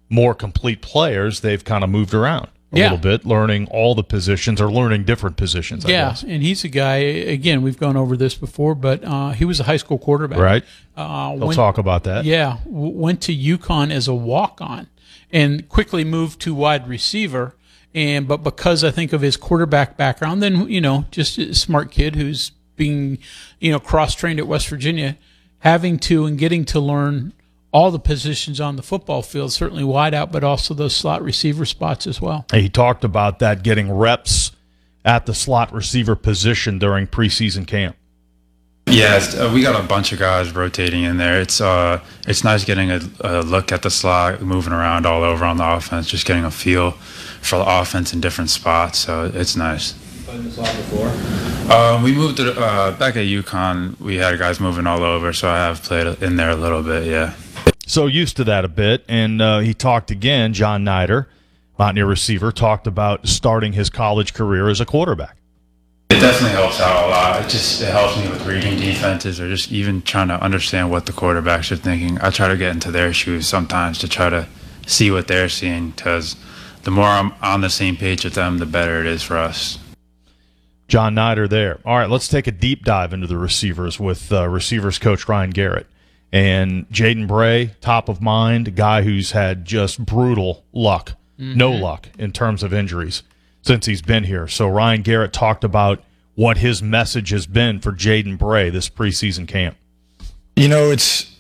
more complete players, they've kind of moved around a little bit, learning all the positions or learning different positions, I guess. And he's a guy, again, we've gone over this before, but he was a high school quarterback. Right. We'll talk about that. Yeah. Went to UConn as a walk-on and quickly moved to wide receiver. But because I think of his quarterback background, then, just a smart kid who's being, cross-trained at West Virginia, having to and getting to learn all the positions on the football field, certainly wide out, but also those slot receiver spots as well. He talked about that, getting reps at the slot receiver position during preseason camp. Yeah, we got a bunch of guys rotating in there. It's nice getting a look at the slot, moving around all over on the offense, just getting a feel for the offense in different spots. So it's nice. Played in the slot before? We moved to back at UConn. We had guys moving all over, so I have played in there a little bit. Yeah. So used to that a bit, and he talked again. John Nider, Mountaineer receiver, talked about starting his college career as a quarterback. It definitely helps out a lot. It helps me with reading defenses or just even trying to understand what the quarterbacks are thinking. I try to get into their shoes sometimes to try to see what they're seeing, because the more I'm on the same page with them, the better it is for us. John Nider there. All right, let's take a deep dive into the receivers with receivers coach Ryan Garrett. And Jaden Bray, top of mind, a guy who's had just brutal luck, no luck in terms of injuries since he's been here. So Ryan Garrett talked about what his message has been for Jaden Bray this preseason camp. That's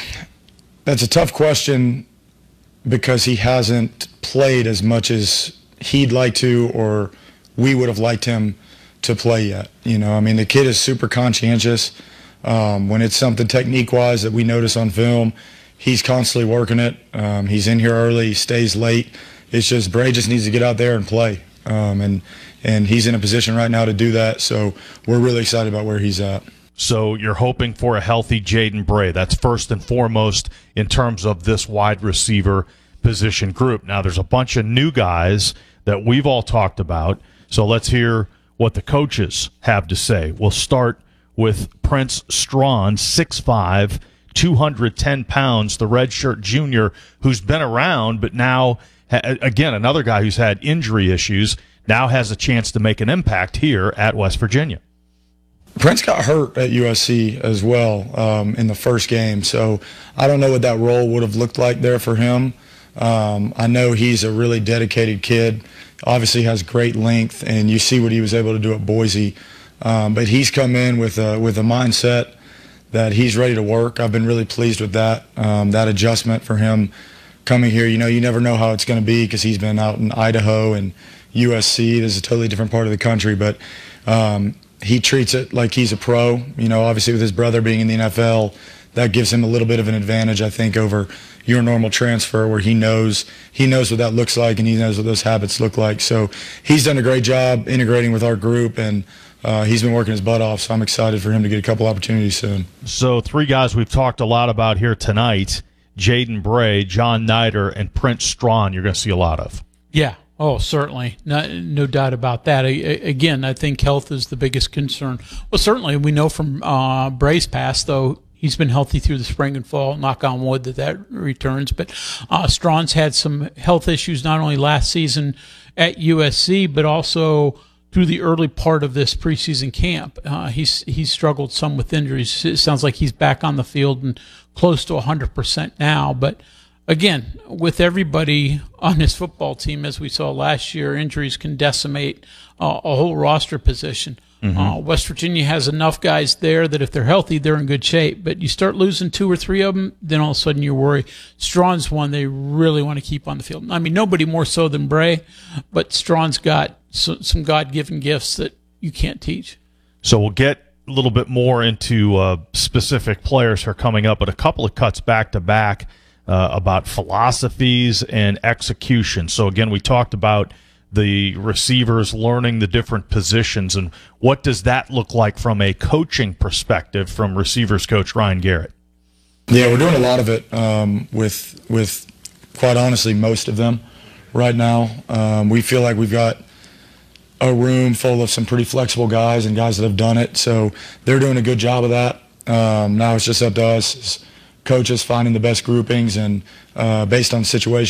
a tough question because he hasn't played as much as he'd like to or we would have liked him to play yet. The kid is super conscientious. When it's something technique-wise that we notice on film, he's constantly working it. He's in here early, he stays late. It's just Bray just needs to get out there and play. And he's in a position right now to do that, so we're really excited about where he's at. So you're hoping for a healthy Jaden Bray. That's first and foremost in terms of this wide receiver position group. Now, there's a bunch of new guys that we've all talked about, so let's hear what the coaches have to say. We'll start with Prince Strawn, 6'5", 210 pounds, the redshirt junior who's been around, but now, again, another guy who's had injury issues, now has a chance to make an impact here at West Virginia. Prince got hurt at USC as well in the first game, so I don't know what that role would have looked like there for him. I know he's a really dedicated kid, obviously has great length, and you see what he was able to do at Boise. But he's come in with a mindset that he's ready to work. I've been really pleased with that adjustment for him coming here. You never know how it's going to be because he's been out in Idaho and USC. This is a totally different part of the country, but he treats it like he's a pro. Obviously with his brother being in the NFL, that gives him a little bit of an advantage, I think, over your normal transfer where he knows what that looks like and he knows what those habits look like. So he's done a great job integrating with our group, and he's been working his butt off, so I'm excited for him to get a couple opportunities soon. So three guys we've talked a lot about here tonight, Jaden Bray, John Nider, and Prince Strawn, you're going to see a lot of. Yeah. Oh, certainly. No doubt about that. Again, I think health is the biggest concern. Well, certainly we know from Bray's past, though, he's been healthy through the spring and fall, knock on wood that returns. But Strawn's had some health issues not only last season at USC, but also through the early part of this preseason camp. He's struggled some with injuries. It sounds like he's back on the field and close to 100% now. But again, with everybody on his football team, as we saw last year, injuries can decimate a whole roster position. West Virginia has enough guys there that if they're healthy, they're in good shape. But you start losing two or three of them, then all of a sudden you worry. Strawn's one they really want to keep on the field. I mean, nobody more so than Bray, but Strawn's got some God-given gifts that you can't teach. So we'll get a little bit more into specific players who are coming up, but a couple of cuts back-to-back about philosophies and execution. So, again, we talked about the receivers learning the different positions, and what does that look like from a coaching perspective from receivers coach Ryan Garrett? Yeah, we're doing a lot of it with quite honestly most of them right now. We feel like we've got a room full of some pretty flexible guys and guys that have done it, so they're doing a good job of that. Now it's just up to us as coaches finding the best groupings and based on the situation.